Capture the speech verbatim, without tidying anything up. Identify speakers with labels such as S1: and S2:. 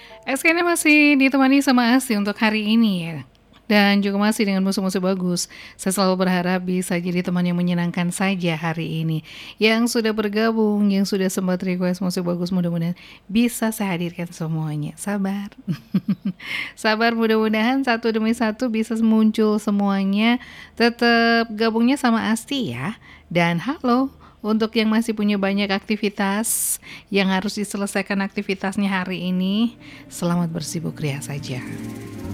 S1: Eskennya masih ditemani sama Asti untuk hari ini ya, dan juga masih dengan musik-musik bagus. Saya selalu berharap bisa jadi teman yang menyenangkan saja hari ini. Yang sudah bergabung, yang sudah sempat request musik bagus, mudah-mudahan bisa saya hadirkan semuanya. Sabar. Sabar, mudah-mudahan satu demi satu bisa muncul semuanya. Tetap gabungnya sama Asti ya. Dan halo untuk yang masih punya banyak aktivitas yang harus diselesaikan aktivitasnya hari ini, selamat bersibuk ria saja.